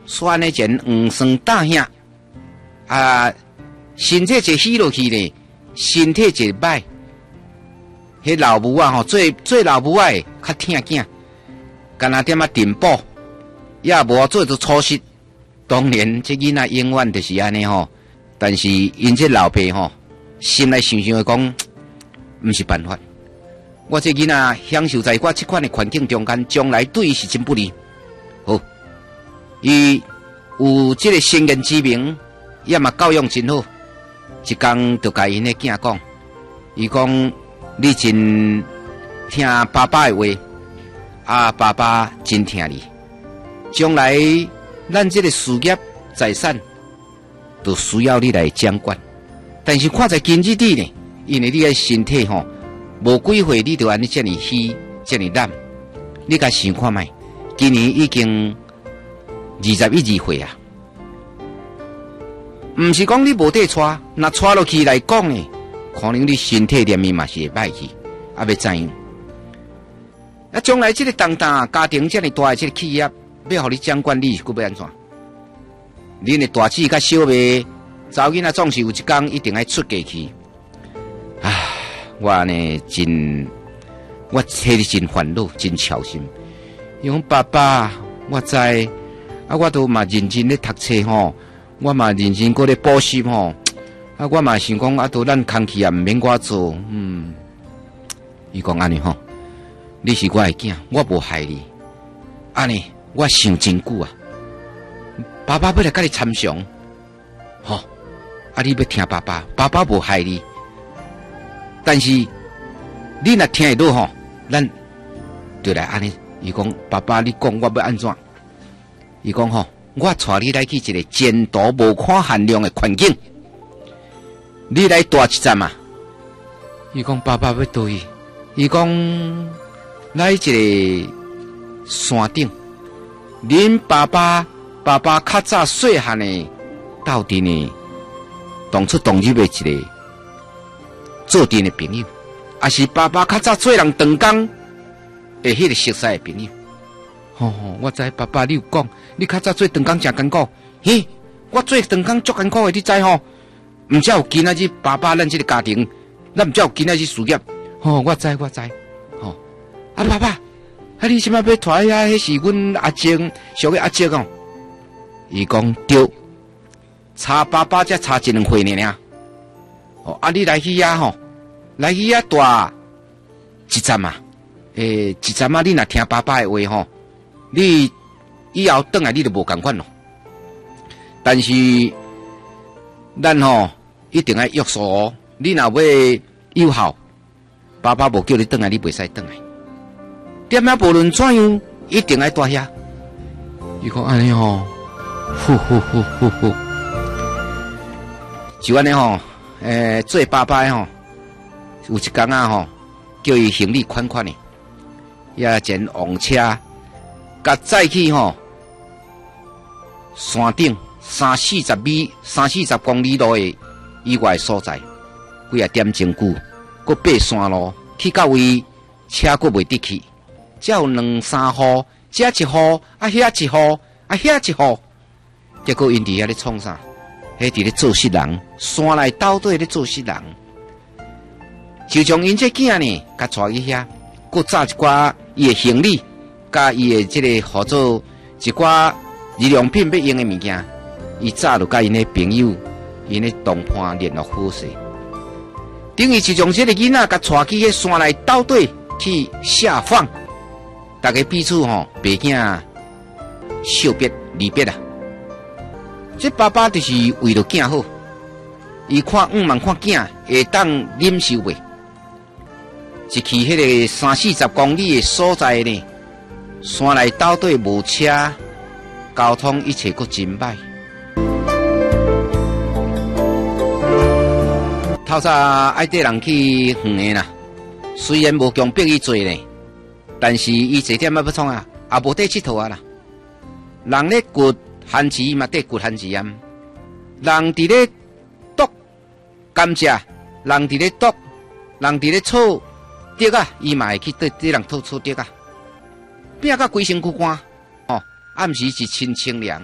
酸的前黄酸大兄啊，身体就虚落去咧，身体就歹。迄老母啊吼，做老母啊较疼囝，干那点啊订补，也无做着粗食。当然，这囡仔永远就是安尼吼。但是因这老爸吼，心内想想的讲，毋是办法。我这囡仔享受在我这款的环境中间，将来对伊是真不利。好，伊有这个先见之明，也嘛教养真好。一天就甲因的囝讲，伊讲你真听爸爸的话，啊，爸爸真听你。将来咱这个事业财产，都需要你来掌管。但是看在今日底呢，因为你的身体吼，无几岁你就安尼这么虚，这么懒。你甲想看卖，今年已经21、2岁啊。毋是讲你无得带，那带落去来讲呢，可能你身体连面嘛是会歹去，啊要怎样？啊，将来这个重大家庭这么大的这个企业，要互你掌管你，佮要安怎？恁的大姊甲小妹，查某囡仔总是有一天一定爱出嫁去。啊，我呢真，我替你真烦恼，真操心。伊讲爸爸，我知，啊，我都嘛认真咧读册吼。我嘛认真过咧补习吼，啊，我嘛想讲啊，都咱空气也毋免我做，伊讲安尼吼，你是我的囝，我无害你，安尼我想真久啊，爸爸要来甲你参详，吼，啊，你要听爸爸，爸爸无害你，但是你若听会到吼，咱就来安尼，伊讲爸爸，你讲我要安怎？伊讲吼。我带你来去一个前途无可限量的环境，你来大一站啊！伊讲爸爸要倒去，伊讲来一个山顶，恁爸爸较早细汉的斗阵的，当初同入的一个做阵的朋友，也是爸爸较早做人长工的迄个熟悉的朋友。吼吼，我知爸爸你有讲，你较早做长工真艰苦，嘿，我做长工足艰苦的，你知吼？毋才有今仔日爸爸咱这个家庭，咱毋才有今仔日事业。吼，我知。吼，啊爸爸，啊你即摆要带遐，迄是阮阿姐，属于阿姐哦。伊讲对，差爸爸才差1、2岁呢。哦，啊你来去遐吼，来去遐大一站嘛，一站啊，你若听爸爸的话吼。你以后转来你就无共款咯，但是咱吼一定要约束哦。你若要有效，爸爸无叫你转来，你袂使转来。点啊，无论怎样，一定要带遐。伊讲安尼吼，就安尼吼，做爸爸吼，有一天啊吼，叫伊行李款款的，也前往车。甲载去吼，山顶30-40公里路的以外所在，几啊点钟久，佮爬山路去到位，车佮袂得去，只有2-3号，这1号，啊遐1号，啊遐1号，结果因伫遐咧创啥？迄伫咧做事人，山内斗底咧做事人，就将因这囝呢，甲带去遐，佮载一寡伊的行李。甲伊的这个合作一寡日用品要用的物件，伊早就甲因的朋友，因的同伴联络好势，等于是将这个囡仔甲带去迄山内斗底去下放，大家彼此吼爸囝惜别离别啊！这爸爸就是为了囝好，伊看望看囝会当忍受袂，一去迄个30-40公里的所在呢。山内斗底无车，交通一切阁真歹。透早爱带人去远的啦，虽然无强迫伊做呢，但是伊这点也要创啊，也无得佚佗啊啦。人咧掘番薯嘛，得掘番薯啊；人伫咧剁甘蔗，人伫咧剁，人伫咧炒竹啊，伊嘛会去对人炒竹啊。拼甲规身躯干，哦，暗时是真清凉，